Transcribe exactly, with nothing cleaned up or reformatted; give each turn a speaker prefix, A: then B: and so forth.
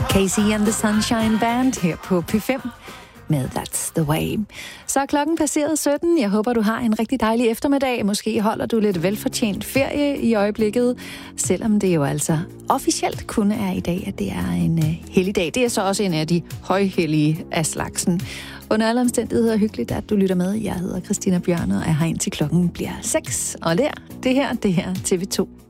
A: Casey and the Sunshine Band her på P fem med That's the Way. Så er klokken passeret sytten. Jeg håber, du har en rigtig dejlig eftermiddag. Måske holder du lidt velfortjent ferie i øjeblikket, selvom det jo altså officielt kun er i dag, at det er en uh, helligdag. Det er så også en af de højhellige af slagsen. Under alle omstændigheder hyggeligt, at du lytter med. Jeg hedder Christina Bjørn, og jeg har indtil klokken bliver seks. Og der, det her, det her T V to.